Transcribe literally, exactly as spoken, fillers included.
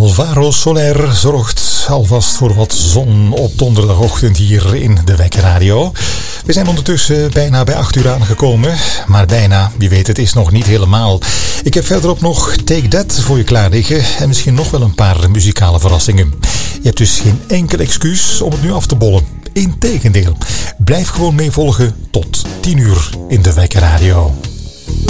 Alvaro Soler zorgt alvast voor wat zon op donderdagochtend hier in de Wekkerradio. We zijn ondertussen bijna bij acht uur aangekomen, maar bijna, wie weet, het is nog niet helemaal. Ik heb verderop nog Take That voor je klaar liggen en misschien nog wel een paar muzikale verrassingen. Je hebt dus geen enkel excuus om het nu af te bollen. Integendeel, blijf gewoon meevolgen tot tien uur in de Wekkerradio.